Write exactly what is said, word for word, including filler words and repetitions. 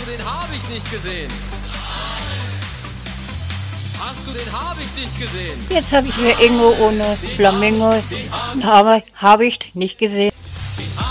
den Habicht nicht gesehen? Hast du den Habicht nicht gesehen? Jetzt habe ich hier Ingo ohne Flamingo. Habe, habe ich nicht gesehen.